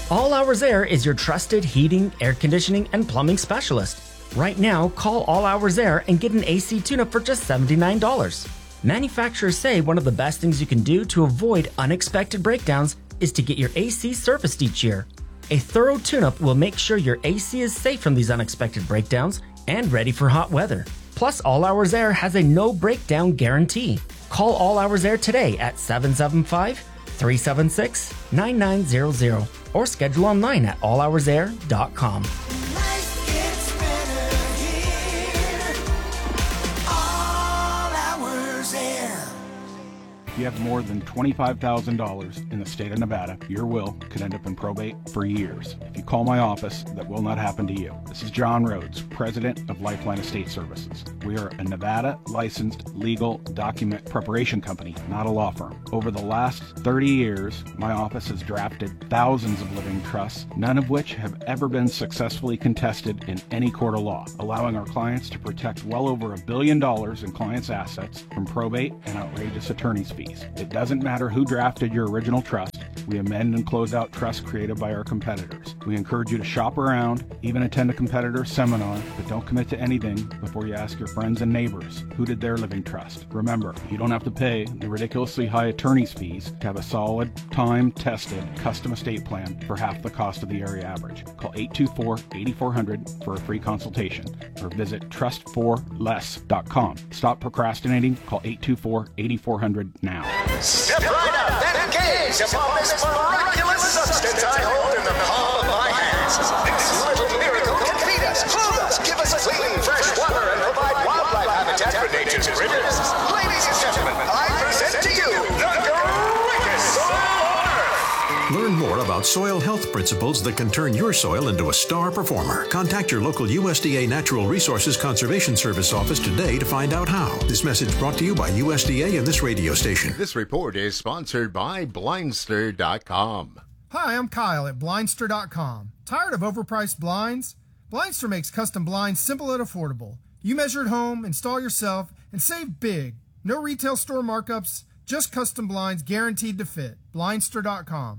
All Hours Air is your trusted heating, air conditioning, and plumbing specialist. Right now, call All Hours Air and get an AC tune-up for just $79. Manufacturers say one of the best things you can do to avoid unexpected breakdowns is to get your AC serviced each year. A thorough tune-up will make sure your AC is safe from these unexpected breakdowns and ready for hot weather. Plus, All Hours Air has a no breakdown guarantee. Call All Hours Air today at 775-376-9900 or schedule online at allhoursair.com. If you have more than $25,000 in the state of Nevada, your will could end up in probate for years. If you call my office, that will not happen to you. This is John Rhodes, president of Lifeline Estate Services. We are a Nevada licensed legal document preparation company, not a law firm. Over the last 30 years, my office has drafted thousands of living trusts, none of which have ever been successfully contested in any court of law, allowing our clients to protect well over $1 billion in clients' assets from probate and outrageous attorney's fees. It doesn't matter who drafted your original trust. We amend and close out trusts created by our competitors. We encourage you to shop around, even attend a competitor seminar, but don't commit to anything before you ask your friends and neighbors who did their living trust. Remember, you don't have to pay the ridiculously high attorney's fees to have a solid, time-tested, custom estate plan for half the cost of the area average. Call 824-8400 for a free consultation or visit trust4less.com. Stop procrastinating. Call 824-8400 now. Step right up and gaze upon this miraculous substance I hold in the palm of my hands. This little miracle can feed us, clothe us, give us clean, fresh water, and provide wildlife habitat for nature's critters. Ladies and gentlemen, I present to you the greatest soil on earth. Learn more about soil health principles that can turn your soil into a star performer. Contact your local USDA Natural Resources Conservation Service office today to find out how. This message brought to you by USDA and this radio station. This report is sponsored by Blindster.com. Hi, I'm Kyle at Blindster.com. Tired of overpriced blinds? Blindster makes custom blinds simple and affordable. You measure at home, install yourself, and save big. No retail store markups, just custom blinds guaranteed to fit. Blindster.com.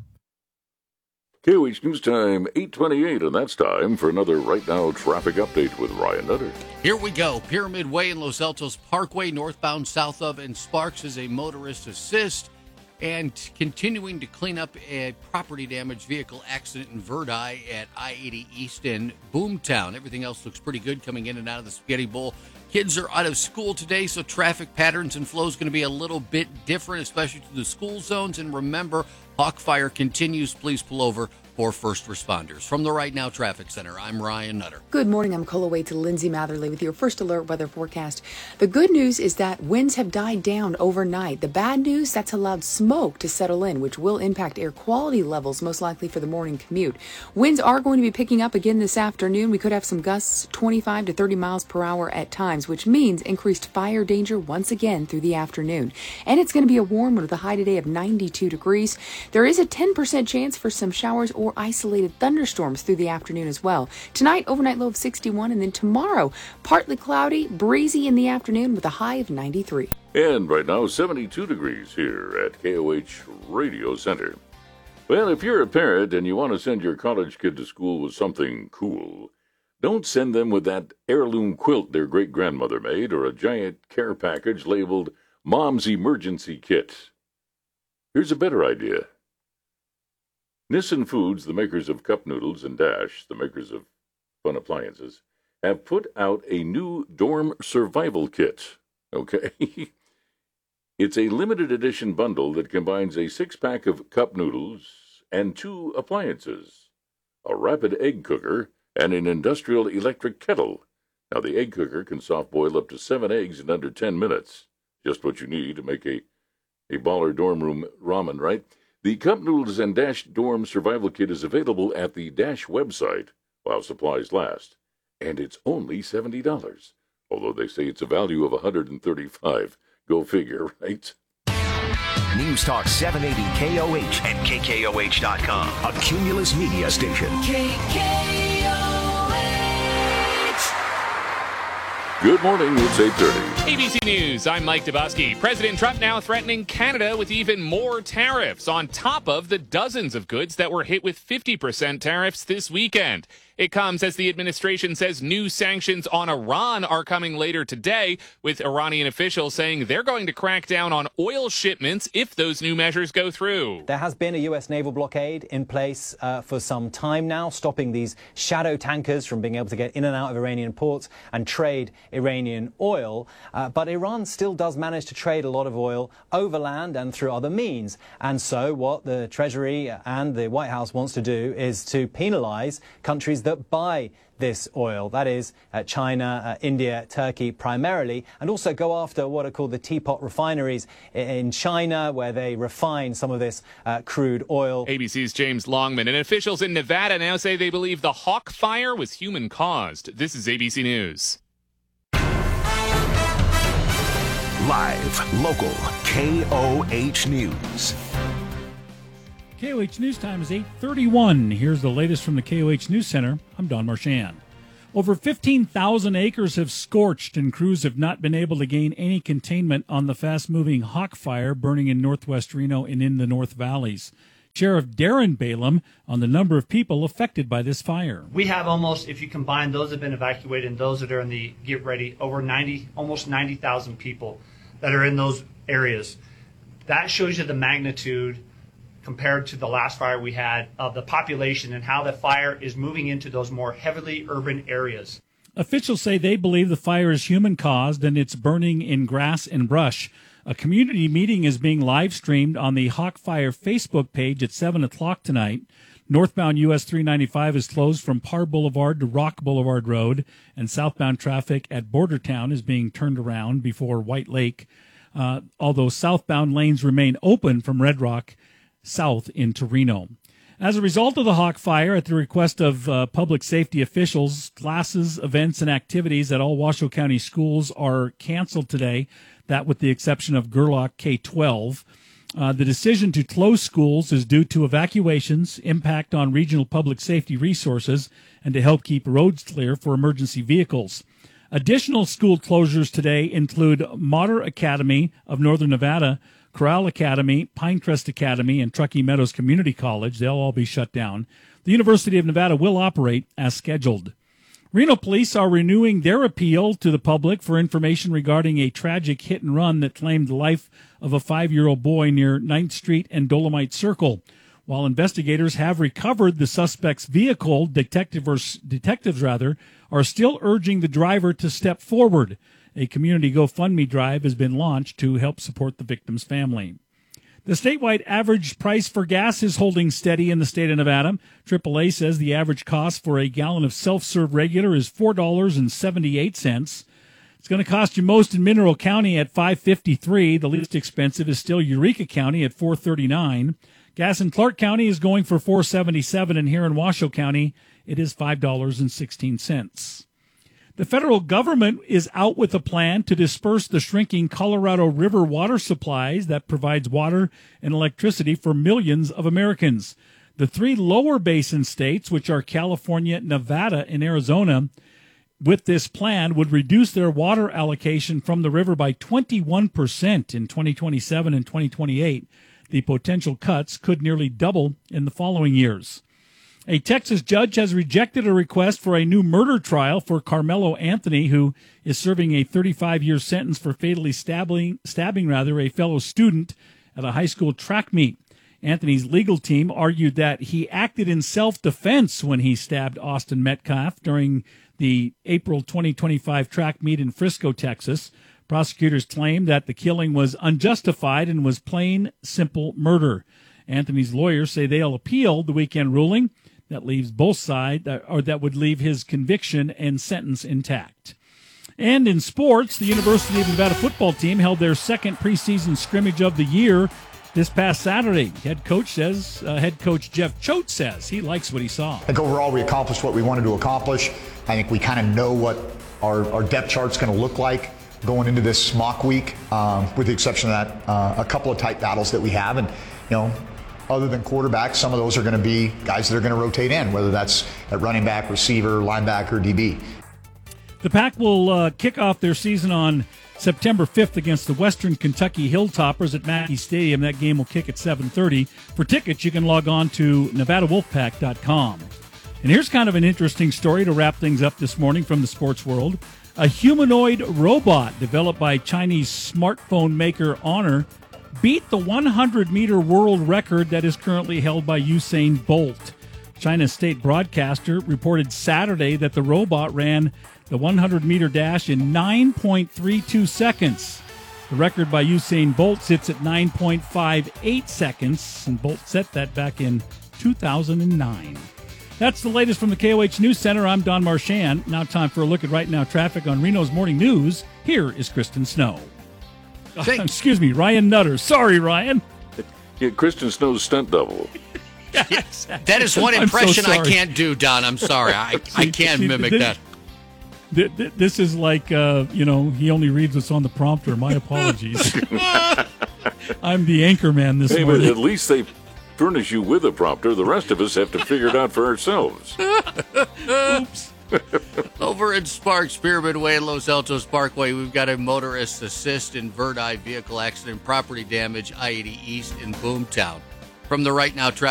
KOH News Time, 8:28, and that's time for another Right Now traffic update with Ryan Nutter. Here we go. Pyramid Way and Los Altos Parkway, northbound south of, and Sparks is a motorist assist. And continuing to clean up a property damage vehicle accident in Verdi at I-80 East in Boomtown. Everything else looks pretty good coming in and out of the Spaghetti Bowl. Kids are out of school today, so traffic patterns and flow is going to be a little bit different, especially to the school zones. And remember, Hawkfire continues. Please pull over for first responders. From the Right Now Traffic Center, I'm Ryan Nutter. Good morning. I'm Cola Wade to Lindsay Matherly with your first alert weather forecast. The good news is that winds have died down overnight. The bad news, that's allowed smoke to settle in, which will impact air quality levels, most likely for the morning commute. Winds are going to be picking up again this afternoon. We could have some gusts 25 to 30 miles per hour at times, which means increased fire danger once again through the afternoon. And it's going to be a warm one with a high today of 92 degrees. There is a 10% chance for some showers or isolated thunderstorms through the afternoon as well. Tonight, overnight low of 61, and then tomorrow, partly cloudy, breezy in the afternoon with a high of 93. And right now, 72 degrees here at KOH Radio Center. Well, if you're a parent and you want to send your college kid to school with something cool, don't send them with that heirloom quilt their great-grandmother made or a giant care package labeled Mom's Emergency Kit. Here's a better idea. Nissin Foods, the makers of cup noodles, and Dash, the makers of fun appliances, have put out a new dorm survival kit. Okay? It's a limited edition bundle that combines a 6-pack of cup noodles and 2 appliances, a rapid egg cooker, and an industrial electric kettle. Now, the egg cooker can soft boil up to 7 eggs in under 10 minutes. Just what you need to make a baller dorm room ramen, right? The Cup Noodles and Dash Dorm Survival Kit is available at the Dash website while supplies last, and it's only $70, although they say it's a value of $135. Go figure, right? News Talk 780 KOH and KKOH.com, a Cumulus media station. KKOH. Good morning, it's 8:30. ABC News, I'm Mike Dubosky. President Trump now threatening Canada with even more tariffs on top of the dozens of goods that were hit with 50% tariffs this weekend. It comes as the administration says new sanctions on Iran are coming later today, with Iranian officials saying they're going to crack down on oil shipments if those new measures go through. There has been a U.S. naval blockade in place for some time now, stopping these shadow tankers from being able to get in and out of Iranian ports and trade Iranian oil. But Iran still does manage to trade a lot of oil overland and through other means. And so what the Treasury and the White House wants to do is to penalize countries that buy this oil, that is China, India, Turkey primarily, and also go after what are called the teapot refineries in China, where they refine some of this crude oil. ABC's James Longman, and officials in Nevada now say they believe the Hawk fire was human-caused. This is ABC News. Live, local, KOH News. KOH News Time is 8:31. Here's the latest from the KOH News Center. I'm Don Marchand. Over 15,000 acres have scorched, and crews have not been able to gain any containment on the fast-moving Hawk fire burning in northwest Reno and in the North Valleys. Sheriff Darren Balaam on the number of people affected by this fire. We have almost, if you combine those that have been evacuated and those that are in the get ready, over almost 90,000 people that are in those areas. That shows you the magnitude compared to the last fire we had of the population and how the fire is moving into those more heavily urban areas. Officials say they believe the fire is human-caused and it's burning in grass and brush. A community meeting is being live-streamed on the Hawk Fire Facebook page at 7 o'clock tonight. Northbound US 395 is closed from Parr Boulevard to Rock Boulevard Road, and southbound traffic at Bordertown is being turned around before White Lake, although southbound lanes remain open from Red Rock south into Reno. As a result of the Hawk fire, at the request of public safety officials, classes, events, and activities at all Washoe County schools are canceled today, that with the exception of Gerlach K-12. The decision to close schools is due to evacuations, impact on regional public safety resources, and to help keep roads clear for emergency vehicles. Additional school closures today include Motter Academy of Northern Nevada, Corral Academy, Pinecrest Academy, and Truckee Meadows Community College. They'll all be shut down. The University of Nevada will operate as scheduled. Reno police are renewing their appeal to the public for information regarding a tragic hit-and-run that claimed the life of a 5-year-old boy near 9th Street and Dolomite Circle. While investigators have recovered the suspect's vehicle, detectives are still urging the driver to step forward. A community GoFundMe drive has been launched to help support the victim's family. The statewide average price for gas is holding steady in the state of Nevada. AAA says the average cost for a gallon of self-serve regular is $4.78. It's going to cost you most in Mineral County at $5.53. The least expensive is still Eureka County at $4.39. Gas in Clark County is going for $4.77, and here in Washoe County, it is $5.16. The federal government is out with a plan to disperse the shrinking Colorado River water supplies that provides water and electricity for millions of Americans. The three lower basin states, which are California, Nevada, and Arizona, with this plan would reduce their water allocation from the river by 21% in 2027 and 2028. The potential cuts could nearly double in the following years. A Texas judge has rejected a request for a new murder trial for Carmelo Anthony, who is serving a 35-year sentence for fatally stabbing a fellow student at a high school track meet. Anthony's legal team argued that he acted in self-defense when he stabbed Austin Metcalf during the April 2025 track meet in Frisco, Texas. Prosecutors claimed that the killing was unjustified and was plain, simple murder. Anthony's lawyers say they'll appeal the weekend ruling that leaves both sides, or that would leave his conviction and sentence intact. And in sports, the University of Nevada football team held their second preseason scrimmage of the year this past Saturday. Head coach Jeff Choate says he likes what he saw. I think overall we accomplished what we wanted to accomplish. I think we kind of know what our depth chart's going to look like going into this mock week, with the exception of that a couple of tight battles that we have. And, other than quarterbacks, some of those are going to be guys that are going to rotate in, whether that's at running back, receiver, linebacker, DB. The Pack will kick off their season on September 5th against the Western Kentucky Hilltoppers at Mackey Stadium. That game will kick at 7:30. For tickets, you can log on to NevadaWolfPack.com. And here's kind of an interesting story to wrap things up this morning from the sports world. A humanoid robot developed by Chinese smartphone maker Honor beat the 100-meter world record that is currently held by Usain Bolt. China's state broadcaster reported Saturday that the robot ran the 100-meter dash in 9.32 seconds. The record by Usain Bolt sits at 9.58 seconds, and Bolt set that back in 2009. That's the latest from the KOH News Center. I'm Don Marchand. Now time for a look at Right Now traffic on Reno's Morning News. Here is Kristen Snow. Excuse me, Ryan Nutter. Sorry, Ryan. Yeah, Kristen Snow's stunt double. Yes, that is one impression I can't do, Don. I'm sorry. I can't mimic that. This is like, he only reads what's on the prompter. My apologies. I'm the anchor man this morning. But at least they furnish you with a prompter. The rest of us have to figure it out for ourselves. Oops. Over in Sparks, Pyramid Way and Los Altos Parkway, we've got a motorist assist in Verdi vehicle accident, property damage, I-80 East in Boomtown. From the Right Now traffic.